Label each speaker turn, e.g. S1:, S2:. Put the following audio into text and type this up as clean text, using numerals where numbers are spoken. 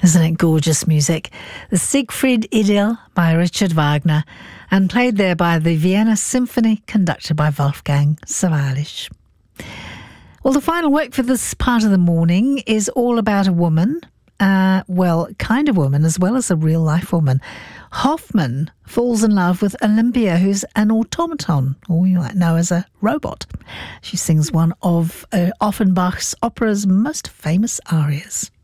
S1: Isn't it gorgeous music? The Siegfried Idyll by Richard Wagner, and played there by the Vienna Symphony, conducted by Wolfgang Sawallisch. Well, the final work for this part of the morning is all about a woman, kind of woman as well as a real-life woman. Hoffmann falls in love with Olympia, who's an automaton, or you might know as a robot. She sings one of Offenbach's opera's most famous arias.